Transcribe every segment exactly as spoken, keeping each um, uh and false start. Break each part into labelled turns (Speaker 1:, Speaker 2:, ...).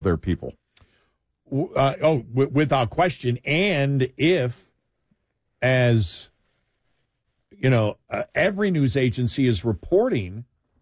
Speaker 1: their people.
Speaker 2: Uh, oh, w- without question. And if, as you know, uh, every news agency is reporting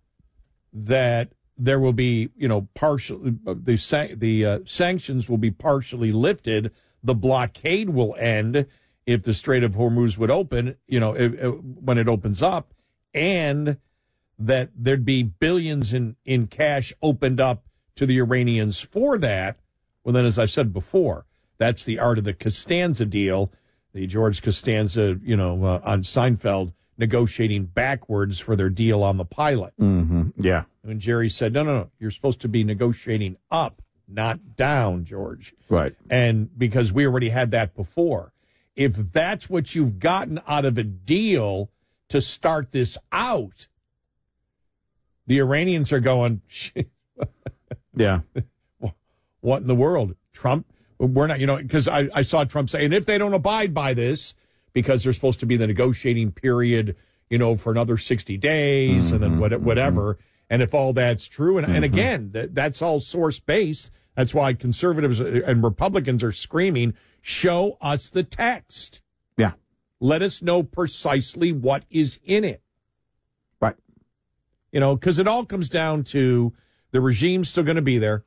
Speaker 2: that there will be, you know, partial the san- the uh, sanctions will be partially lifted. The blockade will end if the Strait of Hormuz would open, you know, if, if, when it opens up, and that there'd be billions in, in cash opened up to the Iranians for that. Well, then, as I said before, that's the art of the Costanza deal, the George Costanza, you know, uh, on Seinfeld, negotiating backwards for their deal on the pilot.
Speaker 1: Mm-hmm. Yeah.
Speaker 2: And Jerry said, no, no, no, you're supposed to be negotiating up, not down, George.
Speaker 1: Right.
Speaker 2: And because we already had that before. If that's what you've gotten out of a deal to start this out, the Iranians are going,
Speaker 1: yeah.
Speaker 2: What in the world? Trump, we're not, you know, because I, I saw Trump say, and if they don't abide by this, because there's supposed to be the negotiating period, you know, for another sixty days mm-hmm, and then what, whatever. Mm-hmm. And if all that's true, and, mm-hmm. and again, that, that's all source-based. That's why conservatives and Republicans are screaming, show us the text.
Speaker 1: Yeah.
Speaker 2: Let us know precisely what is in it.
Speaker 1: Right.
Speaker 2: You know, because it all comes down to the regime's still going to be there.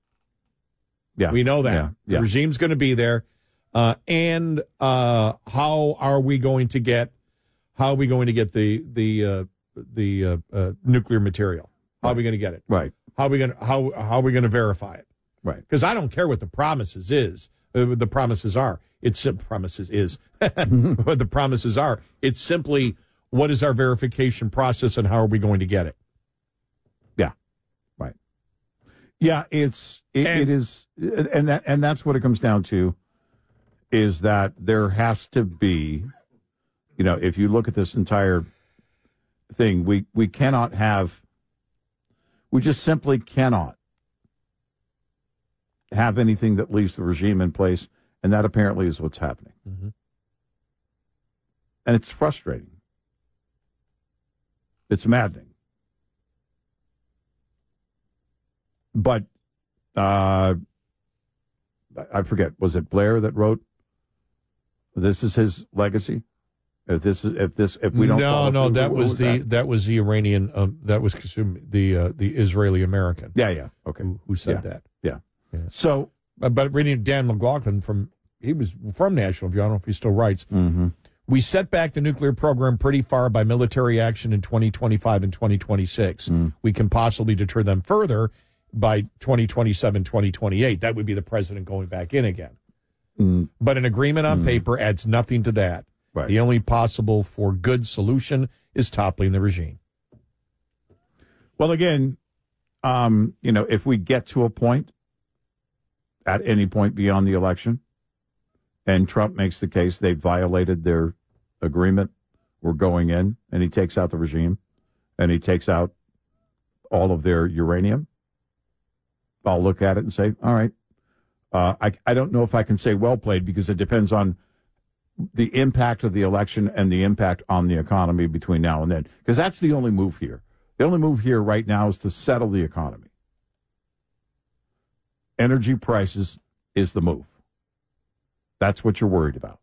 Speaker 1: Yeah.
Speaker 2: We know that.
Speaker 1: Yeah. Yeah.
Speaker 2: The regime's going to be there. Uh, and uh, how are we going to get, how are we going to get the, the, uh, the uh, uh, nuclear material? How
Speaker 1: right.
Speaker 2: are we going to get it?
Speaker 1: Right.
Speaker 2: How are we going to, how, how are we going to verify it?
Speaker 1: Right.
Speaker 2: Because I don't care what the promises is. Uh, the promises are. It's uh, promises is. What the promises are. It's simply what is our verification process and how are we going to get it?
Speaker 1: Yeah. Right. Yeah. It's it,
Speaker 2: and,
Speaker 1: it is, and that and that's what it comes down to. Is that there has to be, you know, if you look at this entire thing, we we cannot have. We just simply cannot have anything that leaves the regime in place, and that apparently is what's happening.
Speaker 2: Mm-hmm.
Speaker 1: And it's frustrating. It's maddening. But uh, I forget, was it Blair that wrote, "This is his legacy"? If this is if this if we don't
Speaker 2: no no
Speaker 1: through,
Speaker 2: that was,
Speaker 1: was
Speaker 2: the
Speaker 1: that?
Speaker 2: that was the Iranian um, that was the uh, the Israeli American
Speaker 1: yeah yeah okay
Speaker 2: who, who said
Speaker 1: yeah.
Speaker 2: that
Speaker 1: yeah.
Speaker 2: yeah
Speaker 1: So
Speaker 2: but, but reading Dan McLaughlin from he was from National View, I don't know if he still writes.
Speaker 1: Mm-hmm.
Speaker 2: We set back the nuclear program pretty far by military action in twenty twenty-five and twenty twenty-six.
Speaker 1: Mm.
Speaker 2: We can possibly deter them further by twenty twenty-seven, twenty twenty-eight. That would be the president going back in again.
Speaker 1: Mm.
Speaker 2: But an agreement on
Speaker 1: mm.
Speaker 2: paper adds nothing to that.
Speaker 1: Right.
Speaker 2: The only possible for good solution is toppling the regime.
Speaker 1: Well, again, um, you know, if we get to a point, at any point beyond the election, and Trump makes the case they violated their agreement, we're going in, and he takes out the regime, and he takes out all of their uranium, I'll look at it and say, all right, uh, I, I don't know if I can say well played, because it depends on the impact of the election and the impact on the economy between now and then. Because that's the only move here. The only move here right now is to settle the economy. Energy prices is the move. That's what you're worried about.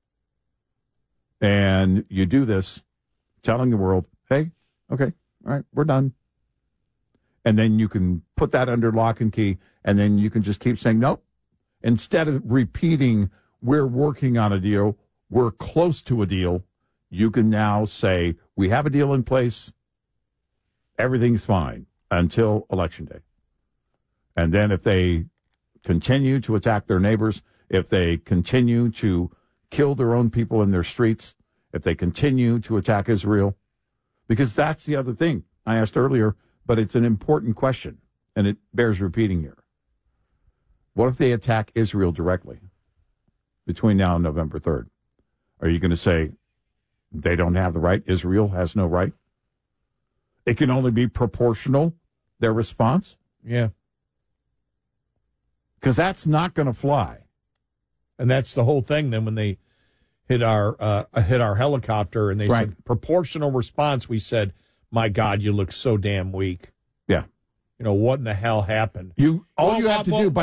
Speaker 1: And you do this telling the world, hey, okay, all right, we're done. And then you can put that under lock and key, and then you can just keep saying, nope. Instead of repeating, we're working on a deal, we're close to a deal, you can now say, we have a deal in place, everything's fine until Election Day. And then if they continue to attack their neighbors, if they continue to kill their own people in their streets, if they continue to attack Israel, because that's the other thing I asked earlier, but it's an important question, and it bears repeating here. What if they attack Israel directly between now and November third? Are you going to say they don't have the right? Israel has no right? It can only be proportional, their response?
Speaker 2: Yeah.
Speaker 1: Because that's not going to fly.
Speaker 2: And that's the whole thing then when they hit our uh, hit our helicopter and they
Speaker 1: right.
Speaker 2: said proportional response, we said, my God, you look so damn weak.
Speaker 1: Yeah.
Speaker 2: You know, what in the hell happened?
Speaker 1: You All
Speaker 2: well,
Speaker 1: you have
Speaker 2: well,
Speaker 1: to do, by